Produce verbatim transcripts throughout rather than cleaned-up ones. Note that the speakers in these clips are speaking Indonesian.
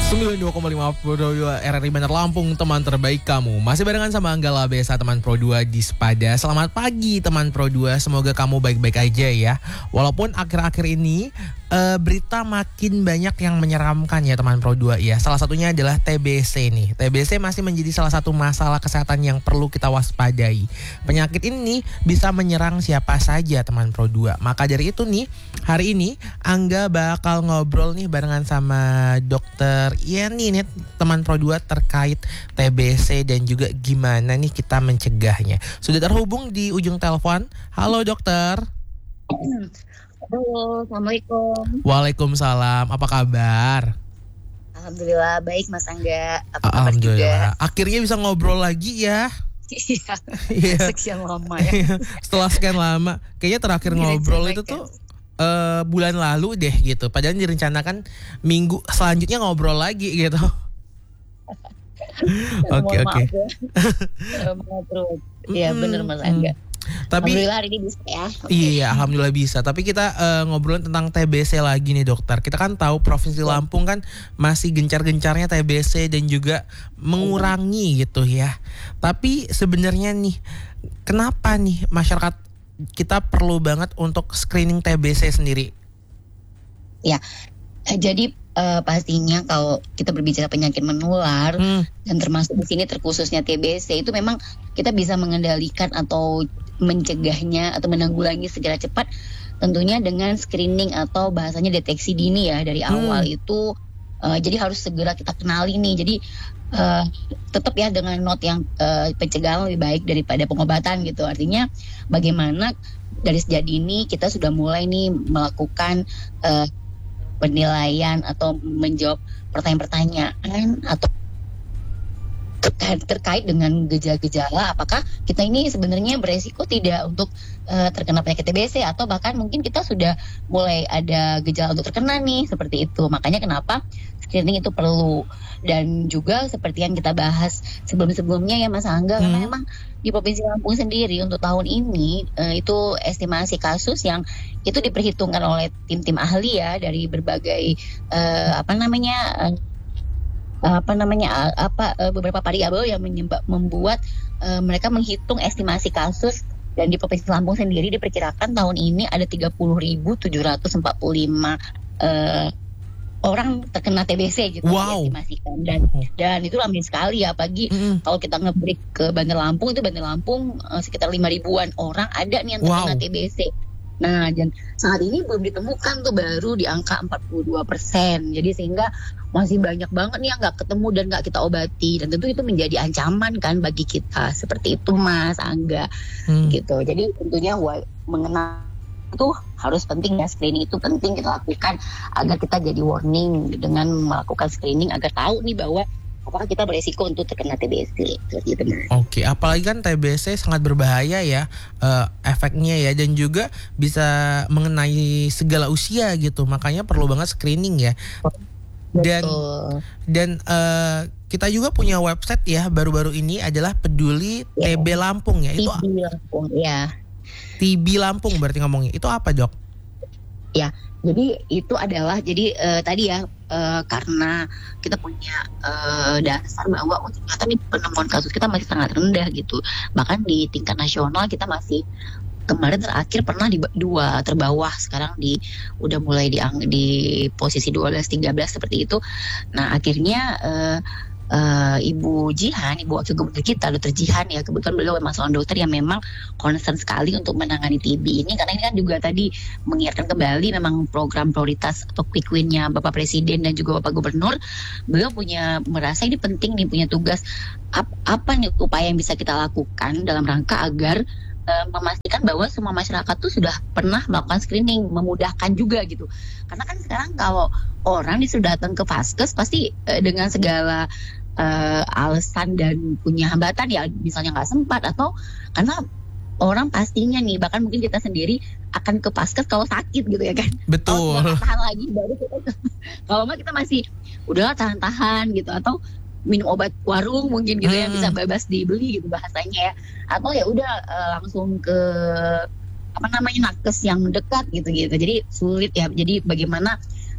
sembilan puluh dua koma lima R R I Bandar Lampung, teman terbaik kamu. Masih barengan sama Anggala Besa, teman Pro dua di Sepada. Selamat pagi teman Pro dua, semoga kamu baik-baik aja ya. Walaupun akhir-akhir ini uh, berita makin banyak yang menyeramkan ya teman Pro dua ya. Salah satunya adalah T B C nih. T B C masih menjadi salah satu masalah kesehatan yang perlu kita waspadai. Penyakit ini bisa menyerang siapa saja teman Pro dua. Maka dari itu nih, hari ini Angga bakal ngobrol nih barengan sama dokter Yeni nih teman Pro dua terkait T B C dan juga gimana nih kita mencegahnya. Sudah terhubung di ujung telepon. Halo dokter. Halo, Assalamualaikum. Waalaikumsalam, apa kabar? Alhamdulillah baik Mas Angga. Apa kabar Alhamdulillah. juga? Akhirnya bisa ngobrol lagi ya. Iya. Sekian lama ya. Setelah sekian lama, kayaknya terakhir ngobrol itu tuh Uh, bulan lalu deh gitu. Padahal direncanakan minggu selanjutnya ngobrol lagi gitu. Oke oke. Iya benar Mas Angga. Tapi alhamdulillah hari ini bisa ya. Okay. Iya, alhamdulillah bisa. Tapi kita uh, ngobrolin tentang T B C lagi nih dokter. Kita kan tahu Provinsi Lampung kan masih gencar-gencarnya T B C dan juga mengurangi gitu ya. Tapi sebenarnya nih, kenapa nih masyarakat kita perlu banget untuk screening T B C sendiri? Ya, jadi uh, pastinya kalau kita berbicara penyakit menular hmm. dan termasuk di sini terkhususnya T B C, itu memang kita bisa mengendalikan atau mencegahnya atau menanggulangi segera cepat tentunya dengan screening atau bahasanya deteksi dini ya dari awal hmm. itu. Uh, jadi harus segera kita kenali nih. Jadi uh, tetap ya dengan note yang uh, pencegahan lebih baik daripada pengobatan gitu. Artinya bagaimana dari sejak dini kita sudah mulai nih melakukan uh, penilaian atau menjawab pertanyaan-pertanyaan atau terkait, terkait dengan gejala-gejala apakah kita ini sebenarnya beresiko tidak untuk uh, terkena penyakit T B C atau bahkan mungkin kita sudah mulai ada gejala untuk terkena nih, seperti itu. Makanya kenapa screening itu perlu. Dan juga seperti yang kita bahas sebelum-sebelumnya ya Mas Angga, hmm. karena memang di Provinsi Lampung sendiri untuk tahun ini uh, itu estimasi kasus yang itu diperhitungkan oleh tim-tim ahli ya dari berbagai uh, apa namanya uh, apa namanya apa beberapa variabel yang menyebab, membuat uh, mereka menghitung estimasi kasus. Dan di Provinsi Lampung sendiri diperkirakan tahun ini ada tiga puluh ribu tujuh ratus empat puluh lima uh, orang terkena T B C gitu. Wow. Diestimasikan. Dan dan itu ramai sekali ya, apalagi mm-hmm. kalau kita nge-break ke Bandar Lampung, itu Bandar Lampung uh, sekitar lima ribuan orang ada nih yang terkena wow. T B C. Nah, dan saat ini belum ditemukan tuh, baru di angka empat puluh dua persen. Jadi sehingga masih banyak banget nih yang gak ketemu dan gak kita obati. Dan tentu itu menjadi ancaman kan bagi kita. Seperti itu Mas Angga hmm. gitu. Jadi tentunya mengenal itu harus penting ya, screening itu penting kita lakukan agar kita jadi warning dengan melakukan screening agar tahu nih bahwa apakah kita beresiko untuk terkena T B C gitu. Oke, apalagi kan T B C sangat berbahaya ya uh, efeknya ya, dan juga bisa mengenai segala usia gitu. Makanya perlu banget screening ya. Dan Betul. dan uh, kita juga punya website ya baru-baru ini adalah Peduli ya. T B Lampung ya. Itu T B Lampung ya. T B Lampung berarti ngomongnya. Itu apa, Dok? Ya, jadi itu adalah jadi uh, tadi ya uh, karena kita punya uh, dasar bahwa oh, ternyata nih penemuan kasus kita masih sangat rendah gitu. Bahkan di tingkat nasional kita masih kemarin terakhir pernah di dua terbawah, sekarang di udah mulai di di posisi dua belas tiga belas seperti itu. Nah, akhirnya uh, Uh, Ibu Jihan, Ibu Wakil Gubernur kita, Dokter Jihan ya, kebetulan beliau memang seorang dokter yang memang concern sekali untuk menangani T B ini, karena ini kan juga tadi mengingatkan kembali memang program prioritas atau quick win-nya Bapak Presiden dan juga Bapak Gubernur. Beliau punya merasa ini penting nih, punya tugas ap, apa nih upaya yang bisa kita lakukan dalam rangka agar uh, memastikan bahwa semua masyarakat tuh sudah pernah melakukan screening, memudahkan juga gitu. Karena kan sekarang kalau orang disuruh datang ke Vaskes pasti uh, dengan segala uh, alasan dan punya hambatan ya, misalnya nggak sempat atau karena orang pastinya nih, bahkan mungkin kita sendiri akan ke Vaskes kalau sakit gitu ya kan. Betul. Kalau tahan lagi baru kita kalau nggak kita masih udah tahan-tahan gitu, atau minum obat warung mungkin gitu ya, hmm. bisa bebas dibeli gitu bahasanya ya, atau ya udah uh, langsung ke apa namanya nakes yang dekat gitu-gitu. Jadi sulit ya. Jadi bagaimana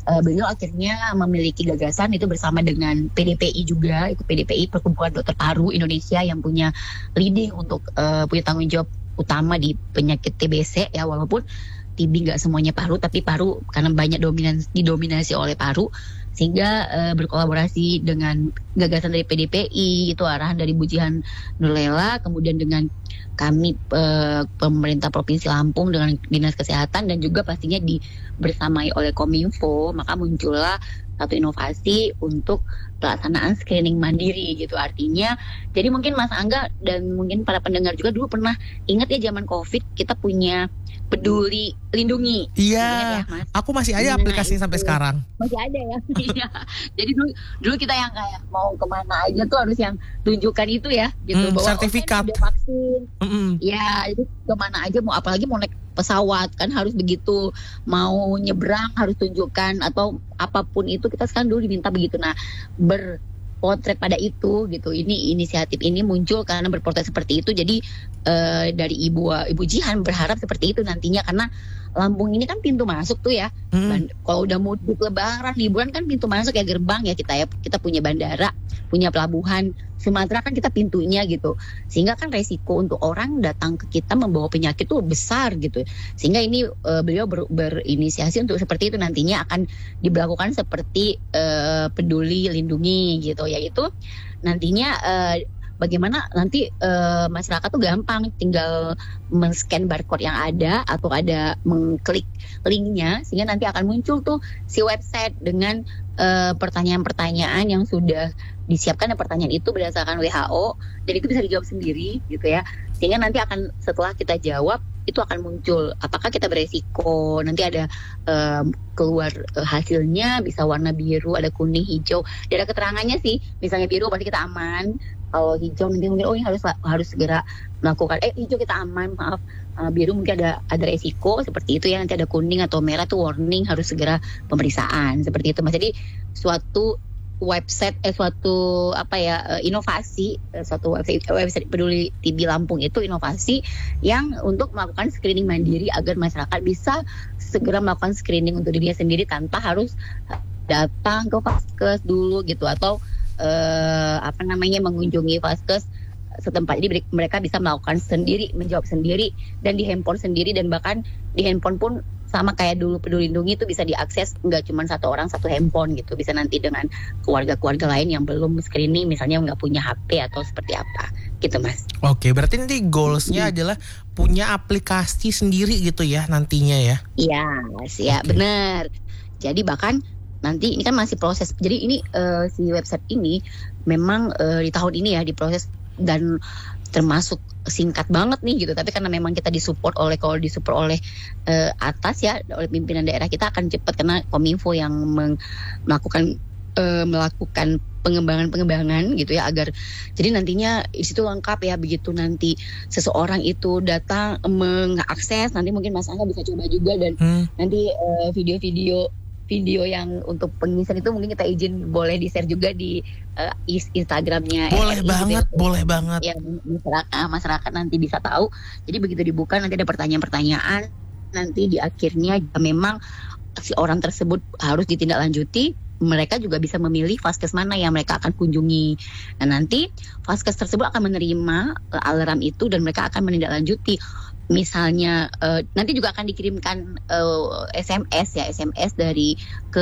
uh, beliau akhirnya memiliki gagasan itu bersama dengan P D P I juga, itu P D P I Perkumpulan Dokter Paru Indonesia yang punya leading untuk uh, punya tanggung jawab utama di penyakit T B C ya, walaupun T B nggak semuanya paru, tapi paru karena banyak dominan didominasi oleh paru, sehingga uh, berkolaborasi dengan gagasan dari P D P I, itu arahan dari Bu Jihan Nurlela, kemudian dengan kami uh, pemerintah Provinsi Lampung dengan Dinas Kesehatan dan juga pastinya dibersamai oleh Kominfo, maka muncullah satu inovasi untuk pelaksanaan screening mandiri gitu. Artinya, jadi mungkin Mas Angga dan mungkin para pendengar juga dulu pernah ingat ya zaman COVID kita punya Peduli Lindungi. Iya, ya, aku masih ada nah, aplikasinya sampai sekarang. Masih ada ya. Iya. Jadi dulu dulu kita yang kayak mau kemana aja tuh harus yang tunjukkan itu ya, gitu. Hmm, bahwa sertifikat. Oh, kan udah vaksin. Mm-mm. Ya, itu kemana aja mau, apalagi mau naik pesawat kan harus begitu, mau nyebrang harus tunjukkan atau apapun itu kita sekarang dulu diminta begitu. Nah, berpotret pada itu gitu. Ini inisiatif ini muncul karena berpotret seperti itu. Jadi uh, dari Ibu Ibu Jihan berharap seperti itu nantinya, karena Lampung ini kan pintu masuk tuh ya. Hmm. Kalau udah mudik lebaran, liburan kan pintu masuk ya, gerbang ya kita ya. Kita punya bandara, punya pelabuhan. Sumatera kan kita pintunya gitu. Sehingga kan resiko untuk orang datang ke kita membawa penyakit tuh besar gitu. Sehingga ini uh, beliau ber, berinisiasi untuk seperti itu, nantinya akan diberlakukan seperti uh, Peduli Lindungi gitu, yaitu nantinya uh, bagaimana nanti uh, masyarakat tuh gampang tinggal men-scan barcode yang ada atau ada mengklik linknya, sehingga nanti akan muncul tuh si website dengan uh, pertanyaan-pertanyaan yang sudah disiapkan. Dan pertanyaan itu berdasarkan W H O dan itu bisa dijawab sendiri gitu ya, sehingga nanti akan setelah kita jawab itu akan muncul apakah kita beresiko, nanti ada um, keluar uh, hasilnya bisa warna biru, ada kuning, hijau, dan ada keterangannya sih. Misalnya biru berarti kita aman, kalau hijau nanti mungkin oh ini harus harus segera melakukan, eh hijau kita aman, maaf, uh, biru mungkin ada ada resiko seperti itu ya, nanti ada kuning atau merah tuh warning harus segera pemeriksaan seperti itu Mas. Jadi suatu website eh suatu apa ya inovasi, suatu website website Peduli T B Lampung itu inovasi yang untuk melakukan screening mandiri agar masyarakat bisa segera melakukan screening untuk dirinya sendiri tanpa harus datang ke Vaskes dulu gitu, atau eh, apa namanya mengunjungi Vaskes setempat. Jadi mereka bisa melakukan sendiri, menjawab sendiri dan di handphone sendiri, dan bahkan di handphone pun sama kayak dulu Peduli Lindungi itu bisa diakses nggak cuma satu orang satu handphone gitu, bisa nanti dengan keluarga-keluarga lain yang belum screening misalnya nggak punya H P atau seperti apa gitu Mas. Oke, berarti nanti goalsnya hmm. adalah punya aplikasi sendiri gitu ya nantinya ya? Iya, ya okay. Benar. Jadi bahkan nanti ini kan masih proses, jadi ini uh, si website ini memang uh, di tahun ini ya diproses dan termasuk singkat banget nih gitu, tapi karena memang kita disupport oleh kalau disupport oleh uh, atas ya, oleh pimpinan daerah, kita akan cepat karena Kominfo yang meng- melakukan uh, melakukan pengembangan-pengembangan gitu ya, agar jadi nantinya di situ lengkap ya, begitu nanti seseorang itu datang mengakses, nanti mungkin Mas Angga bisa coba juga, dan hmm. nanti uh, video-video video yang untuk pengisian itu mungkin kita izin boleh di-share juga di uh, Instagramnya. Boleh R R I, banget, gitu ya. Boleh banget. Ya, masyarakat, masyarakat nanti bisa tahu. Jadi begitu dibuka nanti ada pertanyaan-pertanyaan. Nanti di akhirnya memang si orang tersebut harus ditindaklanjuti, mereka juga bisa memilih vaskes mana yang mereka akan kunjungi. Nah nanti vaskes tersebut akan menerima uh, alarm itu dan mereka akan menindaklanjuti. Misalnya uh, nanti juga akan dikirimkan uh, S M S ya, S M S dari ke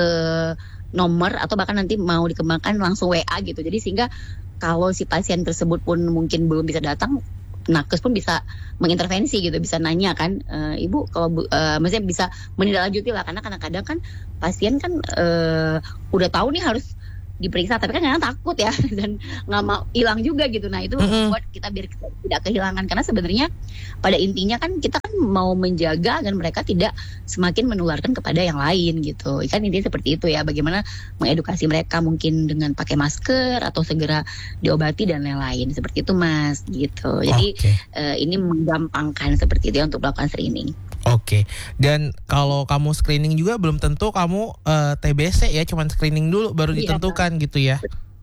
nomor, atau bahkan nanti mau dikembangkan langsung W A gitu. Jadi sehingga kalau si pasien tersebut pun mungkin belum bisa datang, nakes pun bisa mengintervensi gitu, bisa nanya kan, e, ibu kalau bu, uh, maksudnya bisa menindaklanjuti lah, karena kadang-kadang kan pasien kan uh, udah tahu nih harus diperiksa, tapi kan kadang takut ya dan nggak mau hilang juga gitu. Nah itu mm-hmm. buat kita biar kita tidak kehilangan, karena sebenarnya pada intinya kan kita kan mau menjaga agar mereka tidak semakin menularkan kepada yang lain gitu. Kan intinya seperti itu ya, bagaimana mengedukasi mereka mungkin dengan pakai masker atau segera diobati dan lain-lain seperti itu Mas gitu. Jadi okay. uh, ini menggampangkan seperti itu ya untuk melakukan screening. Oke, dan kalau kamu screening juga belum tentu kamu uh, T B C ya, cuman screening dulu baru ditentukan iya, gitu ya.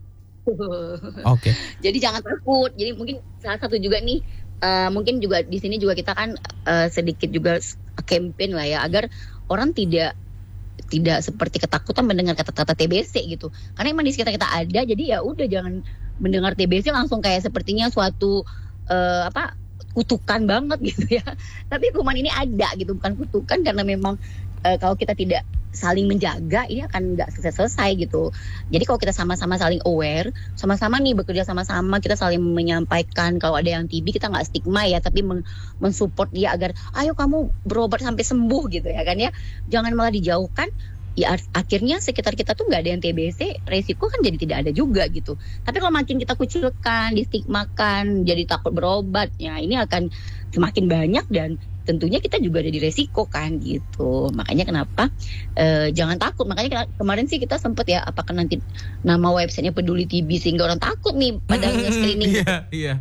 Oke. Okay. Jadi jangan takut. Jadi mungkin salah satu juga nih, uh, mungkin juga di sini juga kita kan uh, sedikit juga campaign lah ya, agar orang tidak tidak seperti ketakutan mendengar kata-kata T B C gitu. Karena emang di sekitar kita ada, jadi ya udah jangan mendengar T B C langsung kayak sepertinya suatu uh, apa kutukan banget gitu ya. Tapi kuman ini ada gitu, bukan kutukan, karena memang uh, kalau kita tidak saling menjaga ini akan nggak selesai-selesai gitu. Jadi kalau kita sama-sama saling aware, sama-sama nih bekerja sama-sama, kita saling menyampaikan kalau ada yang T B, kita nggak stigma ya, tapi men- mensupport dia agar ayo kamu berobat sampai sembuh gitu ya kan ya. Jangan malah dijauhkan. Ya akhirnya sekitar kita tuh nggak ada yang T B C, resiko kan jadi tidak ada juga gitu. Tapi kalau makin kita kucilkan, distigmakan, jadi takut berobat, ya ini akan semakin banyak dan tentunya kita juga ada di resiko kan gitu. Makanya kenapa uh, jangan takut. Makanya kemarin sih kita sempet ya, apakah nanti nama websitenya Peduli T B sehingga orang takut nih pada nge-screening. Iya, iya.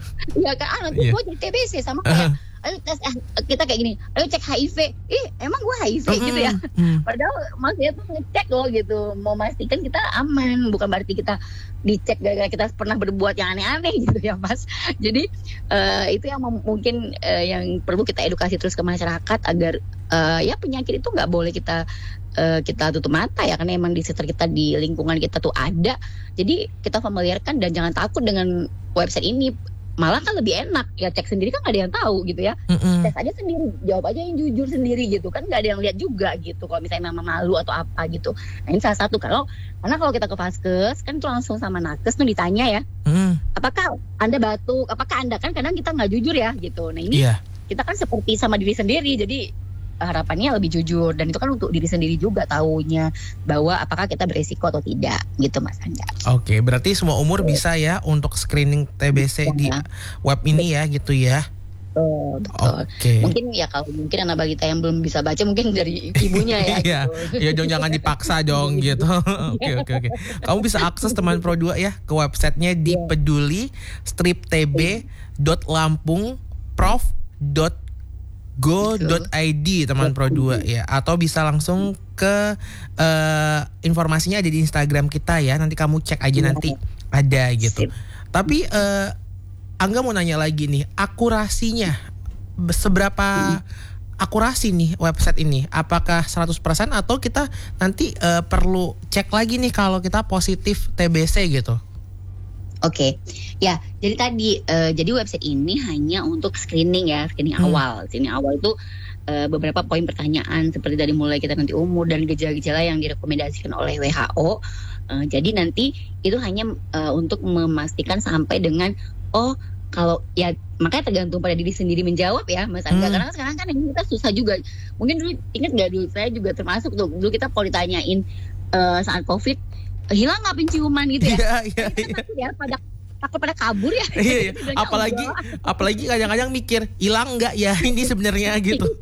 Ya kan, ah, nanti yeah. gue jadi T B C sama kayak ayo tes, eh, kita kayak gini, ayo cek H I V, ih emang gue H I V mm-hmm. gitu ya, mm. padahal maksudnya tuh ngecek loh gitu, mau memastikan kita aman, bukan berarti kita dicek gara-gara kita pernah berbuat yang aneh-aneh gitu ya Mas. Jadi uh, itu yang mem- mungkin uh, yang perlu kita edukasi terus ke masyarakat agar uh, ya penyakit itu nggak boleh kita uh, kita tutup mata ya, karena emang di sekitar kita, di lingkungan kita tuh ada. Jadi kita familiarkan dan jangan takut dengan website ini. Malah kan lebih enak ya, cek sendiri kan gak ada yang tahu gitu ya. Mm-mm. Tes aja sendiri, jawab aja yang jujur sendiri gitu kan, gak ada yang lihat juga gitu kalau misalnya memang malu atau apa gitu. Nah ini salah satu. Kalau karena kalau kita ke Vaskes kan itu langsung sama nakes tuh ditanya ya, mm. apakah anda batuk, apakah anda, kan kadang kita nggak jujur ya gitu. Nah ini yeah. kita kan seperti sama diri sendiri, jadi harapannya lebih jujur, dan itu kan untuk diri sendiri juga taunya bahwa apakah kita beresiko atau tidak gitu Mas Angga. Oke, berarti semua umur bisa ya untuk screening T B C ya, di web ini ya gitu ya. Betul, betul. Oke. Mungkin ya kalau mungkin anak balita yang belum bisa baca mungkin dari ibunya ya. Iya, gitu. Ya dong, jangan dipaksa dong gitu. Oke oke oke. Kamu bisa akses teman Pro dua ya ke websitenya di yeah. peduli strip t b dot lampung prof dot go dot i d teman Pro dua ya, atau bisa langsung ke uh, informasinya ada di Instagram kita ya, nanti kamu cek aja nanti ada gitu. Sip. Tapi uh, Angga mau nanya lagi nih, akurasinya seberapa akurasi nih website ini? Apakah seratus persen atau kita nanti uh, perlu cek lagi nih kalau kita positif T B C gitu? Oke, okay. ya jadi tadi uh, jadi website ini hanya untuk screening ya, screening hmm. awal. Screening awal itu uh, beberapa poin pertanyaan seperti dari mulai kita nanti umur dan gejala-gejala yang direkomendasikan oleh W H O. Uh, jadi nanti itu hanya uh, untuk memastikan sampai dengan oh kalau ya, makanya tergantung pada diri sendiri menjawab ya Mas Angga. Hmm. Karena sekarang kan ini kita susah juga. Mungkin dulu ingat nggak, dulu saya juga termasuk tuh, dulu kita kalau ditanyain uh, saat COVID, hilang nggak penciuman gitu ya? Iya, iya, iya. Ya pada takut pada kabur ya. Iya, iya. apalagi apalagi kadang-kadang mikir hilang nggak ya ini sebenarnya gitu.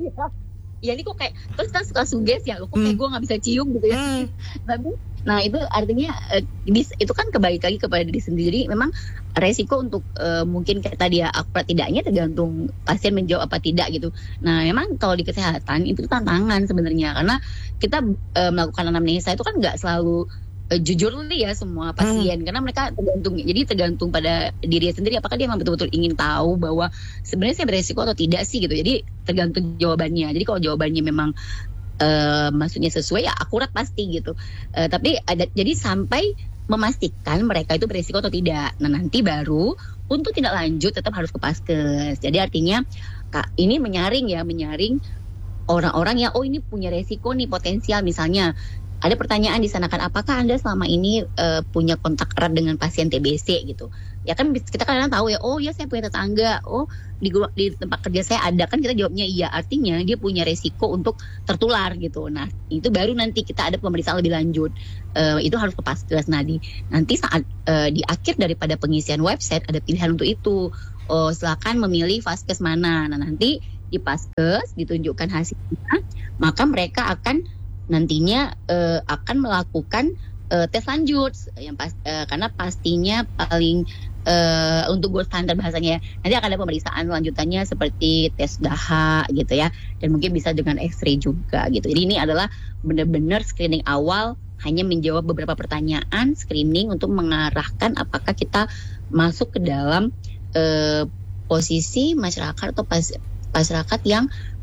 Ya ini kok kayak terus kita suka suges ya, kok kayak hmm. gue nggak bisa cium gitu ya. Hmm. Tapi nah itu artinya uh, itu kan kembali lagi kepada diri sendiri. Memang resiko untuk uh, mungkin kayak tadi ya akurat tidaknya tergantung pasien menjawab apa tidak gitu. Nah memang kalau di kesehatan itu tantangan sebenarnya, karena kita uh, melakukan anamnesa itu kan nggak selalu uh, jujur nih ya semua pasien, hmm. karena mereka tergantung, jadi tergantung pada diri sendiri apakah dia memang betul-betul ingin tahu bahwa sebenarnya saya beresiko atau tidak sih gitu. Jadi tergantung jawabannya. Jadi kalau jawabannya memang uh, maksudnya sesuai ya akurat pasti gitu. Uh, tapi ada, jadi sampai memastikan mereka itu beresiko atau tidak. Nah nanti baru untuk tindak lanjut tetap harus ke Vaskes. Jadi artinya Kak, ini menyaring ya, menyaring orang-orang yang oh ini punya resiko nih potensial. Misalnya ada pertanyaan di sana kan, apakah Anda selama ini uh, punya kontak erat dengan pasien T B C gitu. Ya kan kita kadang-kadang tahu ya, oh ya saya punya tetangga, oh di, di tempat kerja saya ada, kan kita jawabnya iya. Artinya dia punya resiko untuk tertular gitu. Nah itu baru nanti kita ada pemeriksaan lebih lanjut. Uh, itu harus ke Vaskes. Nah di, nanti saat uh, di akhir daripada pengisian website ada pilihan untuk itu. Oh silakan memilih Vaskes mana. Nah nanti di Vaskes ditunjukkan hasilnya, maka mereka akan nantinya uh, akan melakukan uh, tes lanjut yang pas, uh, karena pastinya paling uh, untuk gold standar bahasanya ya. Nanti akan ada pemeriksaan lanjutannya seperti tes dahak gitu ya, dan mungkin bisa dengan X-ray juga gitu. Jadi ini adalah benar-benar screening awal, hanya menjawab beberapa pertanyaan screening untuk mengarahkan apakah kita masuk ke dalam uh, posisi masyarakat atau pas, masyarakat yang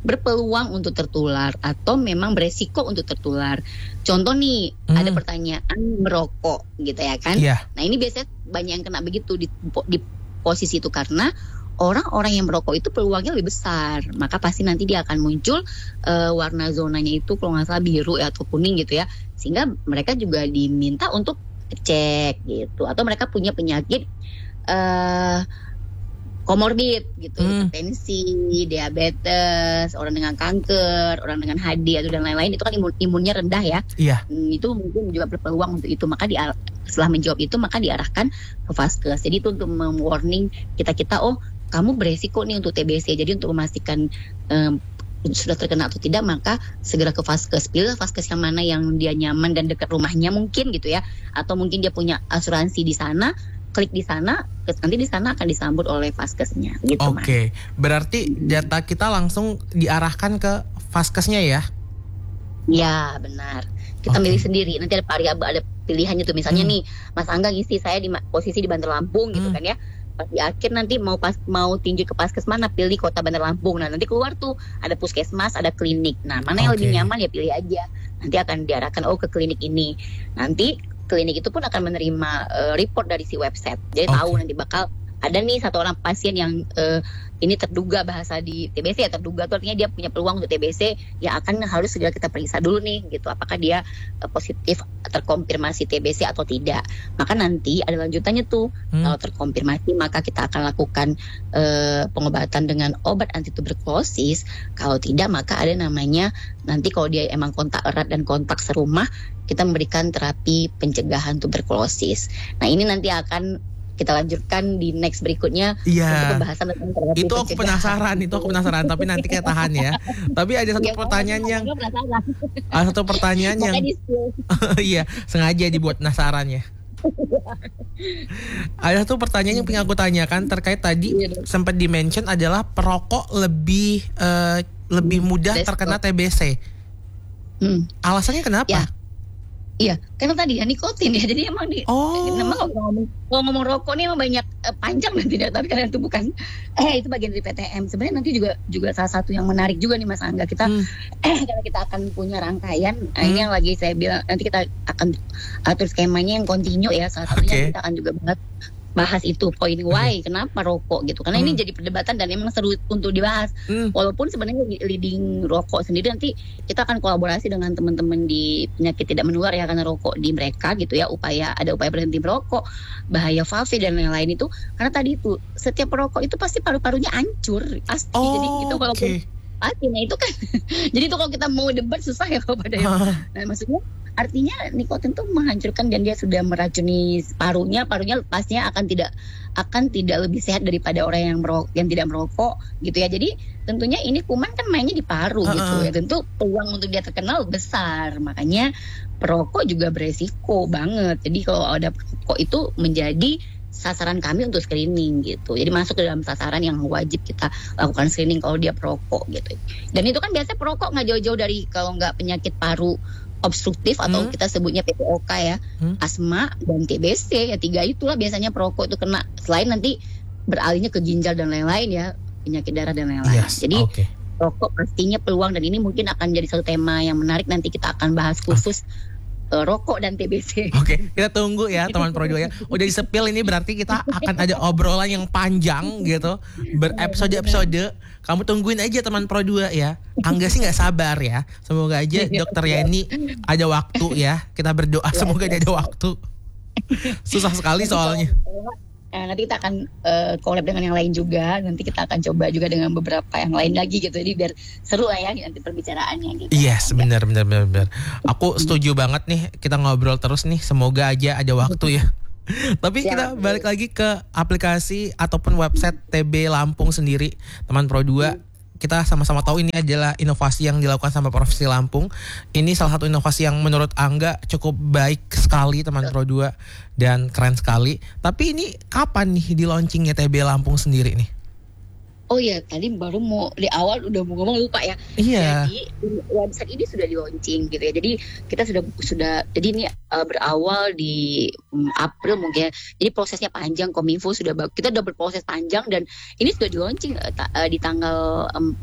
berpeluang untuk tertular atau memang beresiko untuk tertular. Contoh nih, hmm. ada pertanyaan merokok gitu ya kan. Yeah. Nah ini biasanya banyak yang kena begitu di, di posisi itu karena orang-orang yang merokok itu peluangnya lebih besar. Maka pasti nanti dia akan muncul uh, warna zonanya itu kalau nggak salah biru ya, atau kuning gitu ya. Sehingga mereka juga diminta untuk cek gitu. Atau mereka punya penyakit uh, komorbid gitu, hmm. hipertensi, diabetes, orang dengan kanker, orang dengan H D atau dan lain-lain, itu kan imun, imunnya rendah ya. Iya. Hmm, itu mungkin juga berpeluang untuk itu. Maka di, setelah menjawab itu maka diarahkan ke vaskes. Jadi itu untuk mem-warning kita-kita, oh kamu beresiko nih untuk T B C. Jadi untuk memastikan um, sudah terkena atau tidak, maka segera ke vaskes. Pilih vaskes yang mana yang dia nyaman dan dekat rumahnya mungkin gitu ya. Atau mungkin dia punya asuransi di sana, klik di sana, nanti di sana akan disambut oleh vaskesnya gitu. Oke, okay. Berarti data kita langsung diarahkan ke vaskesnya ya? Ya benar. Kita okay. milih sendiri. Nanti ada variabel, ada pilihannya tuh. Misalnya hmm. nih, Mas Angga ngisi saya di posisi di Bandar Lampung gitu hmm. kan ya. Pas di akhir nanti mau pas mau tinju ke vaskes mana, pilih kota Bandar Lampung. Nah nanti keluar tuh ada puskesmas, ada klinik. Nah mana yang okay. lebih nyaman ya pilih aja. Nanti akan diarahkan oh ke klinik ini. Nanti klinik itu pun akan menerima uh, report dari si website. Jadi okay. tahu nanti bakal ada nih satu orang pasien yang uh, ini terduga bahasa di T B C ya, terduga tuh artinya dia punya peluang untuk T B C, ya akan harus segera kita periksa dulu nih gitu, apakah dia uh, positif terkonfirmasi T B C atau tidak. Maka nanti ada lanjutannya tuh, hmm. kalau terkonfirmasi maka kita akan lakukan uh, pengobatan dengan obat anti tuberkulosis. Kalau tidak maka ada namanya nanti kalau dia emang kontak erat dan kontak serumah, kita memberikan terapi pencegahan tuberkulosis. Nah ini nanti akan kita lanjutkan di next berikutnya. Iya. Pembahasan tentang terapi itu aku penasaran, itu aku penasaran. Tapi nanti kita tahan ya. Tapi ada satu ya, pertanyaan yang, ada satu pertanyaan yang, iya sengaja dibuat penasaran ya. Ada satu pertanyaan yang pengen aku tanyakan terkait tadi ya, sempat di-mention adalah perokok lebih uh, lebih mudah terkena T B C. Hmm. Alasannya kenapa? Ya. Iya, karena tadi ya nikotin ya, jadi emang di, oh. memang kalau ngomong, kalau ngomong rokok nih emang banyak eh, panjang dan tidak, tapi karena itu bukan, eh itu bagian dari P T M. Sebenarnya nanti juga juga salah satu yang menarik juga nih Mas Angga, kita, hmm. eh karena kita akan punya rangkaian, hmm. nah, ini yang lagi saya bilang nanti kita akan atur skemanya yang kontinu ya, salah satunya okay. kita akan juga bahas bahas itu poin why kenapa rokok gitu, karena hmm. ini jadi perdebatan dan emang seru untuk dibahas. hmm. Walaupun sebenarnya leading rokok sendiri nanti kita akan kolaborasi dengan teman-teman di penyakit tidak menular ya, karena rokok di mereka gitu ya, upaya ada upaya berhenti merokok, bahaya V A V dan lain-lain itu, karena tadi itu setiap perokok itu pasti paru-parunya hancur pasti. oh, jadi itu walaupun okay. pasti, nah itu kan jadi itu kalau kita mau debat susah ya kalau pada yang, nah maksudnya artinya nikotin tuh menghancurkan dan dia sudah meracuni parunya, parunya pastinya akan tidak akan tidak lebih sehat daripada orang yang merokok, yang tidak merokok gitu ya. Jadi tentunya ini kuman kan mainnya di paru uh-uh. gitu ya. Tentu peluang untuk dia terkenal besar. Makanya perokok juga beresiko banget. Jadi kalau ada perokok itu menjadi sasaran kami untuk screening gitu. Jadi masuk ke dalam sasaran yang wajib kita lakukan screening kalau dia perokok gitu. Dan itu kan biasanya perokok nggak jauh-jauh dari kalau nggak penyakit paru obstruktif atau hmm. kita sebutnya P P O K ya, hmm. asma dan T B C ya, tiga itulah biasanya perokok itu kena, selain nanti beralihnya ke ginjal dan lain-lain ya, penyakit darah dan lain-lain. Yes, jadi okay. rokok pastinya peluang, dan ini mungkin akan jadi satu tema yang menarik, nanti kita akan bahas khusus uh, rokok dan T B C. Oke, okay, kita tunggu ya teman Pro dua ya. Udah disepil ini berarti kita akan ada obrolan yang panjang gitu, berepisode-episode. Kamu tungguin aja teman Pro dua ya. Angga sih nggak sabar ya. Semoga aja Dokter Yani ada waktu ya. Kita berdoa semoga dia ada waktu. Susah sekali soalnya. Nah, nanti kita akan uh, collab dengan yang lain juga. Nanti kita akan coba juga dengan beberapa yang lain lagi gitu. Jadi biar seru lah ya nanti perbicaraannya gitu. Yes, benar benar benar benar. Aku setuju banget nih, kita ngobrol terus nih. Semoga aja ada waktu ya. Tapi siap, kita balik lagi ke aplikasi ataupun website T B Lampung sendiri, teman Pro dua. Kita sama-sama tahu ini adalah inovasi yang dilakukan sama Provinsi Lampung. Ini salah satu inovasi yang menurut Angga cukup baik sekali teman Pro dua dan keren sekali. Tapi ini kapan nih di launchingnya T B Lampung sendiri nih? Oh iya, tadi baru mau di awal udah mau ngomong lupa ya. Iya. Jadi website ini sudah di launching gitu ya. Jadi kita sudah sudah jadi ini uh, berawal di um, April mungkin. Jadi prosesnya panjang, Kominfo sudah kita udah berproses panjang dan ini sudah di launching uh, ta- uh, di tanggal empat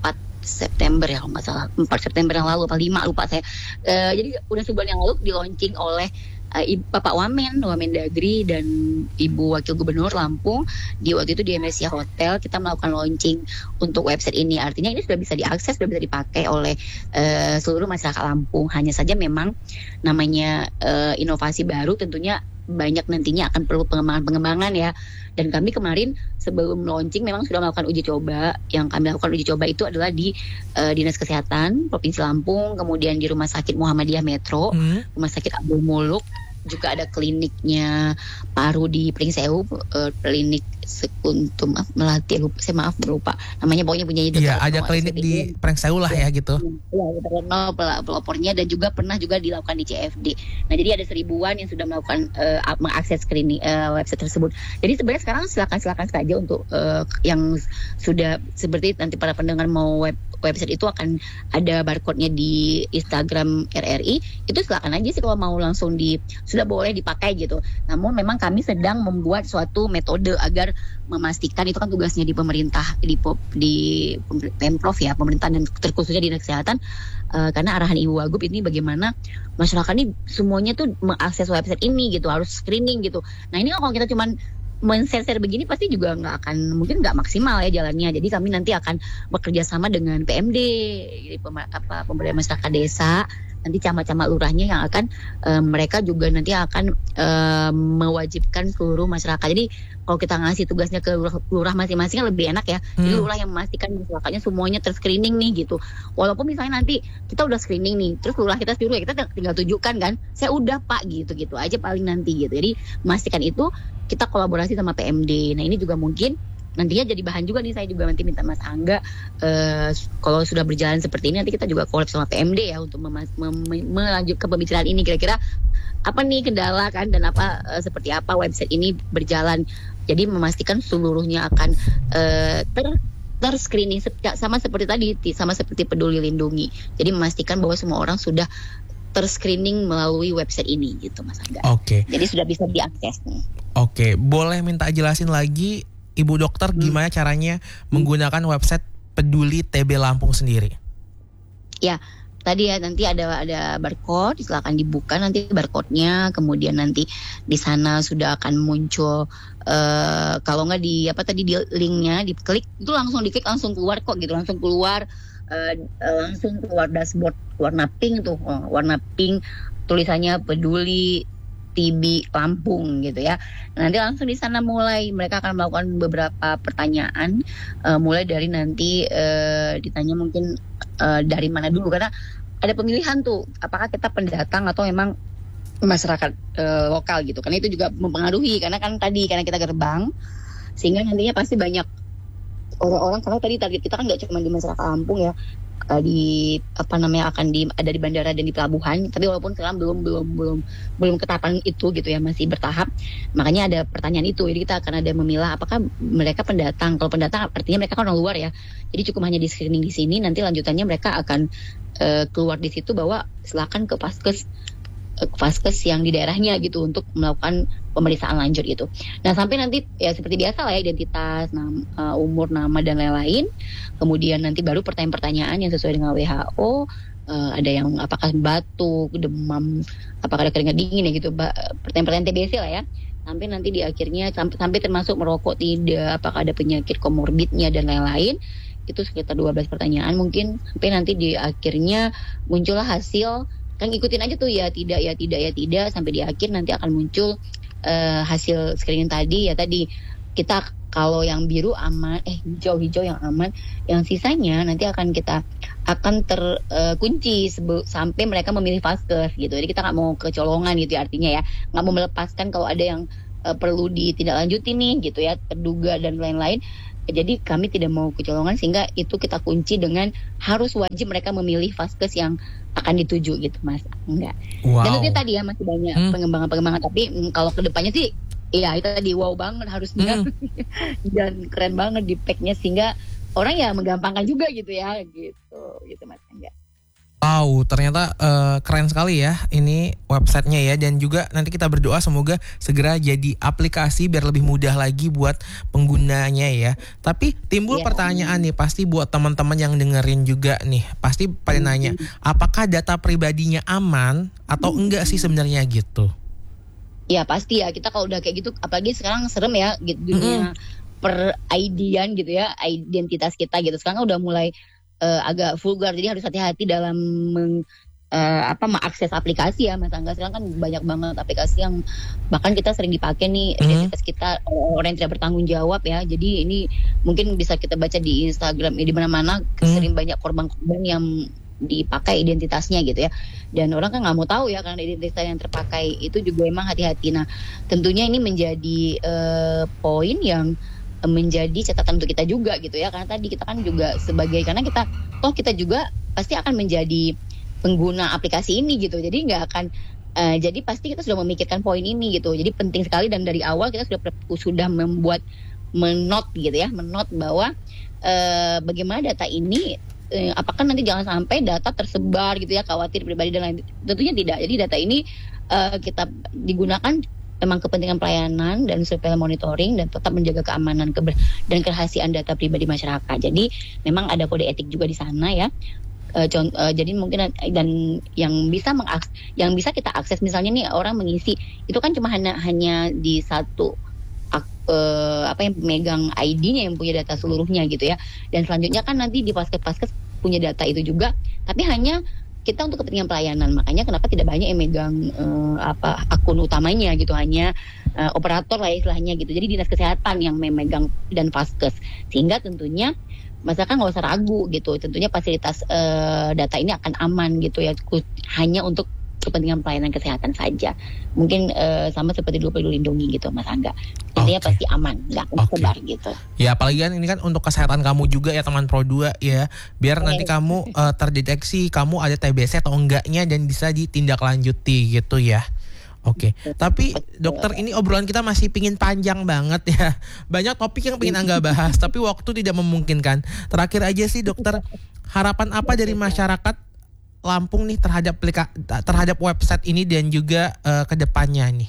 September ya kalau nggak salah, empat September yang lalu apa lima lupa saya. Uh, jadi udah sebulan yang lalu di launching oleh uh, Bapak Wamen, Wamen Dagri dan Ibu Wakil Gubernur Lampung di waktu itu di Emesia Hotel. Kita melakukan launching untuk website ini. Artinya ini sudah bisa diakses, sudah bisa dipakai oleh uh, seluruh masyarakat Lampung. Hanya saja memang namanya uh, inovasi baru tentunya banyak nantinya akan perlu pengembangan-pengembangan ya. Dan kami kemarin sebelum launching memang sudah melakukan uji coba. Yang kami lakukan uji coba itu adalah di uh, Dinas Kesehatan Provinsi Lampung, kemudian di Rumah Sakit Muhammadiyah Metro, hmm. Rumah Sakit Abdul Muluk, juga ada kliniknya paru di Pringsewu, uh, klinik Sekuntum, maaf melatih, saya maaf berupa namanya, pokoknya punya itu. Iya, ada klinik di Pringsewu lah ya, ya gitu. Iya, kita kenal pelopornya dan juga pernah juga dilakukan di C F D. Nah, jadi ada seribuan yang sudah melakukan uh, mengakses screening uh, website tersebut. Jadi sebenarnya sekarang silakan-silakan saja untuk uh, yang sudah seperti nanti para pendengar mau web website itu akan ada barcode-nya di Instagram R R I, itu silakan aja sih kalau mau langsung di sudah boleh dipakai gitu. Namun memang kami sedang membuat suatu metode agar memastikan, itu kan tugasnya di pemerintah, di di Pemprov ya, pemerintah dan terkhususnya Dinas Kesehatan, uh, karena arahan Ibu Wagub ini bagaimana masyarakat ini semuanya tuh mengakses website ini gitu, harus screening gitu. Nah ini kalau kita cuman men-share begini pasti juga nggak akan, mungkin nggak maksimal ya jalannya. Jadi kami nanti akan bekerja sama dengan P M D, pem, apa pemberdayaan masyarakat desa, nanti camat-camat lurahnya yang akan um, mereka juga nanti akan um, mewajibkan seluruh masyarakat. Jadi kalau kita ngasih tugasnya ke lurah, lurah masing-masing kan lebih enak ya. Hmm. Jadi lurah yang memastikan masyarakatnya semuanya terscreening nih gitu. Walaupun misalnya nanti kita udah screening nih, terus lurah kita suruh ya kita tinggal tunjukkan kan, saya udah Pak gitu-gitu aja paling nanti gitu. Jadi memastikan itu kita kolaborasi sama P M D. Nah ini juga mungkin nantinya jadi bahan juga nih, saya juga nanti minta Mas Angga uh, kalau sudah berjalan seperti ini nanti kita juga collab sama P M D ya untuk mem- mem- melanjutkan pembicaraan ini, kira-kira apa nih kendala kan dan apa uh, seperti apa website ini berjalan. Jadi memastikan seluruhnya akan uh, ter ter-screening sama seperti tadi, sama seperti Peduli Lindungi. Jadi memastikan bahwa semua orang sudah ter-screening melalui website ini gitu Mas Angga. Oke. Okay. Jadi sudah bisa diakses nih. Oke, okay. Boleh minta jelasin lagi Ibu Dokter gimana hmm. caranya menggunakan website Peduli T B Lampung sendiri? Ya, tadi ya nanti ada ada barcode, silakan dibuka nanti barcode-nya, kemudian nanti di sana sudah akan muncul uh, kalau nggak di apa tadi di linknya diklik itu langsung diklik langsung keluar kok gitu, langsung keluar uh, langsung keluar dashboard warna pink tuh, oh, warna pink tulisannya Peduli T B Lampung gitu ya. Nanti langsung di sana mulai mereka akan melakukan beberapa pertanyaan, uh, mulai dari nanti uh, ditanya mungkin uh, dari mana dulu, karena ada pemilihan tuh apakah kita pendatang atau memang masyarakat uh, lokal gitu. Karena itu juga mempengaruhi, karena kan tadi karena kita gerbang sehingga nantinya pasti banyak orang-orang, karena tadi target kita kan nggak cuma di masyarakat Lampung ya, di apa namanya akan di ada di bandara dan di pelabuhan, tapi walaupun sekarang belum belum belum belum ketahapan itu gitu ya, masih bertahap. Makanya ada pertanyaan itu, jadi kita akan ada memilah apakah mereka pendatang. Kalau pendatang artinya mereka kan orang luar ya, jadi cukup hanya di screening di sini, nanti lanjutannya mereka akan uh, keluar di situ bahwa silakan ke Vaskes Vaskes yang di daerahnya gitu untuk melakukan pemeriksaan lanjut gitu. Nah sampai nanti ya seperti biasa lah ya, identitas, nama, uh, umur, nama dan lain-lain. Kemudian nanti baru pertanyaan-pertanyaan yang sesuai dengan W H O. Uh, ada yang apakah batuk, demam, apakah ada keringat dingin ya gitu. Ba- pertanyaan-pertanyaan T B C lah ya. Sampai nanti di akhirnya sampai, sampai termasuk merokok tidak, apakah ada penyakit komorbidnya dan lain-lain. Itu sekitar dua belas pertanyaan mungkin. Sampai nanti di akhirnya muncullah hasil. Kan ikutin aja tuh ya tidak ya tidak ya tidak sampai di akhir nanti akan muncul uh, hasil screening tadi ya tadi kita kalau yang biru aman eh hijau hijau yang aman, yang sisanya nanti akan kita akan terkunci uh, sebe- sampai mereka memilih Vaskes gitu. Jadi kita nggak mau kecolongan gitu ya, artinya ya nggak mau melepaskan kalau ada yang uh, perlu ditindaklanjuti nih gitu ya, terduga dan lain-lain. Jadi kami tidak mau kecolongan sehingga itu kita kunci dengan harus wajib mereka memilih Vaskes yang akan dituju gitu Mas. Enggak. Wow. Dan itu tadi ya masih banyak hmm. pengembangan-pengembangan, tapi mm, kalau kedepannya sih iya itu tadi wow banget harusnya hmm. dan keren banget di pack-nya sehingga orang ya menggampangkan juga gitu ya gitu gitu Mas. Enggak. Wow, ternyata uh, keren sekali ya ini websitenya ya. Dan juga nanti kita berdoa semoga segera jadi aplikasi biar lebih mudah lagi buat penggunanya ya. Tapi timbul Ya. pertanyaan nih pasti buat teman-teman yang dengerin juga nih. Pasti pada nanya, apakah data pribadinya aman atau enggak sih sebenarnya gitu? Ya pasti ya, kita kalau udah kayak gitu, apalagi sekarang serem ya gitu, dunia per I D-an gitu ya, identitas kita gitu. Sekarang udah mulai uh, agak vulgar, jadi harus hati-hati dalam meng, uh, apa mengakses aplikasi ya Mas Angga. Sekarang kan banyak banget aplikasi yang bahkan kita sering dipakai nih identitas kita, orang yang tidak bertanggung jawab ya. Jadi ini mungkin bisa kita baca di Instagram ya, di mana-mana sering banyak korban-korban yang dipakai identitasnya gitu ya, dan orang kan nggak mau tahu ya karena identitas yang terpakai itu juga emang hati-hati. Nah tentunya ini menjadi uh, poin yang menjadi catatan untuk kita juga gitu ya, karena tadi kita kan juga sebagai, karena kita toh kita juga pasti akan menjadi pengguna aplikasi ini gitu, jadi nggak akan uh, jadi pasti kita sudah memikirkan poin ini gitu. Jadi penting sekali dan dari awal kita sudah sudah membuat menot gitu ya, menot bahwa uh, bagaimana data ini, apakah nanti jangan sampai data tersebar gitu ya, khawatir pribadi dan lain. Tentunya tidak. Jadi data ini uh, kita digunakan memang kepentingan pelayanan dan surveillance monitoring dan tetap menjaga keamanan keber- dan kerahasiaan data pribadi masyarakat. Jadi memang ada kode etik juga di sana ya. Uh, con- uh, jadi mungkin dan yang bisa mengaks- yang bisa kita akses, misalnya nih orang mengisi itu kan cuma hanya hanya di satu Uh, apa yang megang I D-nya yang punya data seluruhnya gitu ya, dan selanjutnya kan nanti di paskes-paskes punya data itu juga, tapi hanya kita untuk kepentingan pelayanan. Makanya kenapa tidak banyak yang megang uh, apa akun utamanya gitu, hanya uh, operator lah istilahnya gitu. Jadi dinas kesehatan yang memegang dan paskes, sehingga tentunya masyarakat nggak usah ragu gitu. Tentunya fasilitas uh, data ini akan aman gitu ya, hanya untuk kepentingan pelayanan kesehatan saja. Mungkin uh, sama seperti dulu Peduli Lindungi gitu Mas Angga. Intinya okay. Pasti aman, nggak akan okay. Sebar gitu. Ya apalagi kan ini kan untuk kesehatan kamu juga ya teman Pro dua ya. Biar okay. Nanti kamu uh, terdeteksi kamu ada T B C atau enggaknya dan bisa ditindaklanjuti gitu ya. Oke, okay. Tapi dokter ini obrolan kita masih pingin panjang banget ya. Banyak topik yang pingin Angga bahas, tapi waktu tidak memungkinkan. Terakhir aja sih dokter, harapan apa dari masyarakat Lampung nih terhadap terhadap website ini dan juga uh, ke depannya nih?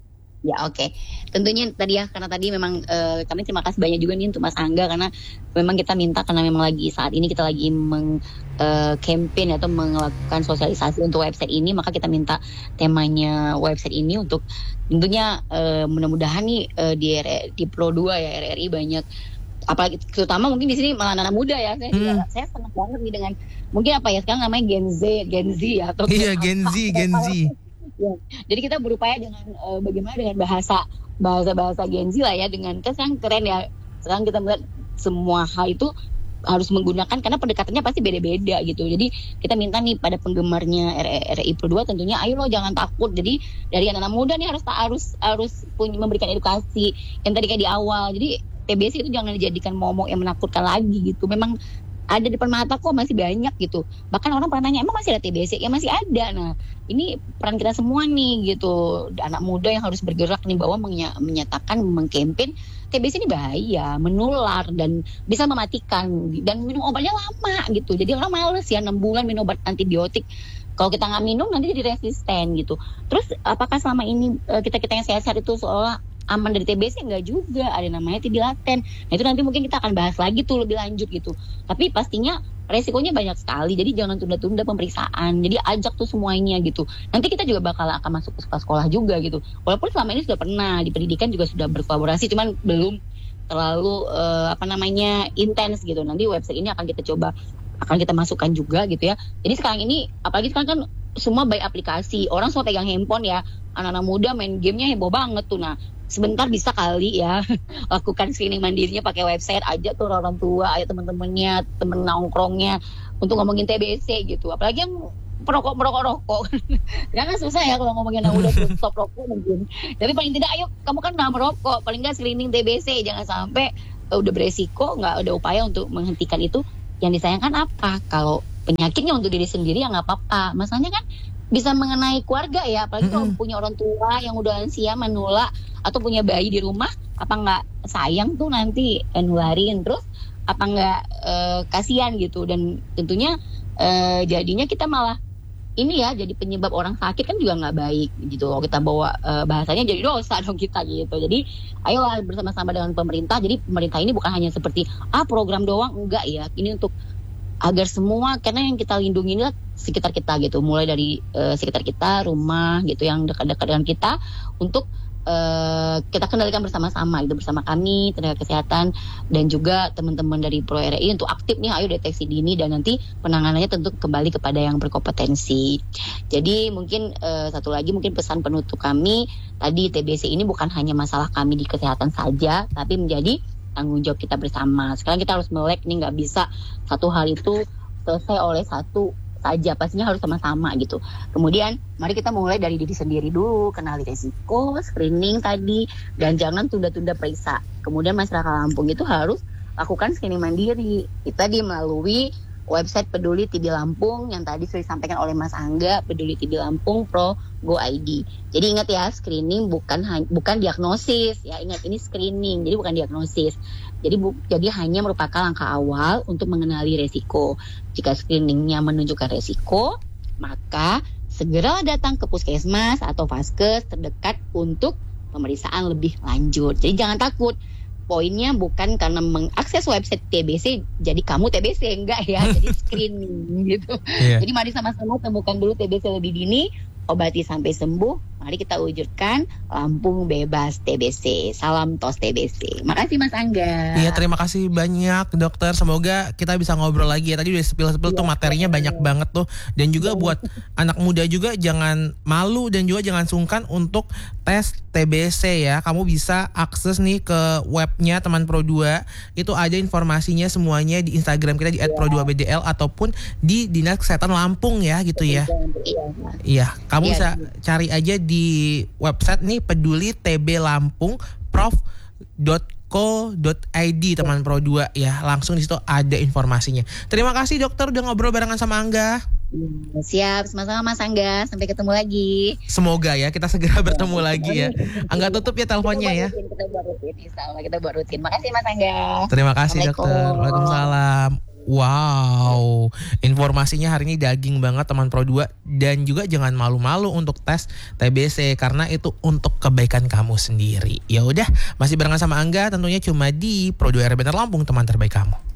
Ya oke, okay. Tentunya tadi ya, karena tadi memang uh, kami terima kasih banyak juga nih untuk Mas Angga, karena memang kita minta, karena memang lagi saat ini kita lagi meng uh, campaign atau melakukan sosialisasi untuk website ini, maka kita minta temanya website ini untuk tentunya uh, mudah-mudahan nih uh, di R R, di Pro dua ya R R I banyak, apalagi terutama mungkin di sini malah anak muda ya. Saya hmm. juga, saya senang banget nih dengan mungkin apa ya sekarang namanya Gen Z, Gen Z ya atau iya Gen Z, Gen Z. Ya. Jadi kita berupaya dengan uh, bagaimana dengan bahasa bahasa bahasa Gen Z lah ya, dengan kan sekarang keren ya. Sekarang kita melihat semua hal itu harus menggunakan, karena pendekatannya pasti beda-beda gitu. Jadi kita minta nih pada penggemarnya R R I Pro dua tentunya, ayo lo jangan takut. Jadi dari anak-anak muda nih harus harus harus punya memberikan edukasi yang tadi kayak di awal. Jadi T B C itu jangan dijadikan momok yang menakutkan lagi gitu. Memang ada di depan mata kok, masih banyak gitu. Bahkan orang pernah nanya, emang masih ada T B C? Ya masih ada. Nah ini peran kita semua nih gitu, anak muda yang harus bergerak nih bahwa menya- menyatakan, mengkampen T B C ini bahaya, menular dan bisa mematikan, dan minum obatnya lama gitu. Jadi orang males ya enam bulan minum obat antibiotik. Kalau kita nggak minum nanti jadi resisten gitu. Terus apakah selama ini kita-kita yang sehat-sehat itu seolah aman dari T B C? Enggak juga, ada namanya T B laten. Nah itu nanti mungkin kita akan bahas lagi tuh lebih lanjut gitu. Tapi pastinya resikonya banyak sekali, jadi jangan tunda-tunda pemeriksaan. Jadi ajak tuh semuanya gitu. Nanti kita juga bakal akan masuk ke sekolah-sekolah juga gitu. Walaupun selama ini sudah pernah di pendidikan juga sudah berkolaborasi, cuman belum terlalu uh, apa namanya intens gitu. Nanti website ini akan kita coba, akan kita masukkan juga gitu ya. Jadi sekarang ini apalagi sekarang kan semua by aplikasi, orang semua pegang handphone ya. Anak-anak muda main gamenya heboh banget tuh. Nah sebentar bisa kali ya lakukan screening mandirinya pakai website aja tuh orang tua, ayo teman-temannya, temen nongkrongnya untuk ngomongin T B C gitu. Apalagi yang perokok merokok rokok kan susah ya kalau ngomongin anak udah stop rokok mungkin. Tapi paling tidak ayo kamu kan nggak merokok, paling nggak screening T B C, jangan sampai uh, udah beresiko nggak ada upaya untuk menghentikan itu. Yang disayangkan apa? Kalau penyakitnya untuk diri sendiri ya nggak apa-apa. Masalahnya kan bisa mengenai keluarga ya, apalagi mm-hmm. kalau punya orang tua yang udah lansia menolak atau punya bayi di rumah, apa nggak sayang tuh nanti nularin, terus apa nggak uh, kasihan gitu. Dan tentunya uh, jadinya kita malah ini ya jadi penyebab orang sakit kan juga nggak baik gitu. Kalau kita bawa uh, bahasanya jadi dosa dong kita gitu. Jadi ayolah bersama-sama dengan pemerintah. Jadi pemerintah ini bukan hanya seperti ah program doang, enggak ya. Ini untuk agar semua, karena yang kita lindungi ini sekitar kita gitu. Mulai dari uh, sekitar kita, rumah gitu yang dekat-dekat dengan kita untuk Uh, kita kendalikan bersama-sama itu bersama kami tenaga kesehatan dan juga teman-teman dari Pro R I untuk aktif nih, ayo deteksi dini dan nanti penanganannya tentu kembali kepada yang berkompetensi. Jadi mungkin uh, satu lagi mungkin pesan penutup kami tadi, T B C ini bukan hanya masalah kami di kesehatan saja, tapi menjadi tanggung jawab kita bersama. Sekarang kita harus melek nih, nggak bisa satu hal itu selesai oleh satu saja, pastinya harus sama-sama gitu. Kemudian mari kita mulai dari diri sendiri dulu, kenali resiko, screening tadi, dan jangan tunda-tunda periksa. Kemudian masyarakat Lampung itu harus lakukan screening mandiri. Itu tadi melalui website Peduli T B Lampung yang tadi sudah disampaikan oleh Mas Angga, Peduli T B Lampung Pro Go I D. Jadi ingat ya, screening bukan bukan diagnosis ya, ingat ini screening, jadi bukan diagnosis. Jadi bu, jadi hanya merupakan langkah awal untuk mengenali resiko. Jika screeningnya menunjukkan resiko, maka segera datang ke puskesmas atau vaskes terdekat untuk pemeriksaan lebih lanjut. Jadi jangan takut. Poinnya bukan karena mengakses website T B C jadi kamu T B C, enggak ya, jadi screening gitu. Yeah. Jadi mari sama-sama temukan dulu T B C lebih dini, obati sampai sembuh. Mari kita wujudkan Lampung bebas T B C. Salam tos T B C. Makasih Mas Angga. Iya, terima kasih banyak dokter. Semoga kita bisa ngobrol lagi ya. Tadi udah sepil-sepil ya, tuh materinya ya. Banyak banget tuh. Dan juga ya. Buat anak muda juga jangan malu dan juga jangan sungkan untuk tes T B C ya. Kamu bisa akses nih ke webnya Teman Pro dua. Itu ada informasinya semuanya di Instagram kita di et pro dua b d l ataupun di Dinas Kesehatan Lampung ya gitu ya. Iya. Iya, kamu ya. Bisa cari aja di website nih Peduli T B Lampung prof dot co dot i d Teman Pro dua ya. Langsung di situ ada informasinya. Terima kasih dokter udah ngobrol barengan sama Angga. Siap, sama-sama Mas Angga. Sampai ketemu lagi. Semoga ya kita segera bertemu lagi ya. Angga tutup ya teleponnya ya. Kita buat rutin, insya Allah kita buat rutin. Makasih Mas Angga. Terima kasih dokter. Waalaikumsalam. Wow, informasinya hari ini daging banget Teman Pro dua. Dan juga jangan malu-malu untuk tes T B C karena itu untuk kebaikan kamu sendiri. Ya udah, masih barengan sama Angga tentunya cuma di Pro dua R Benar Lampung, teman terbaik kamu.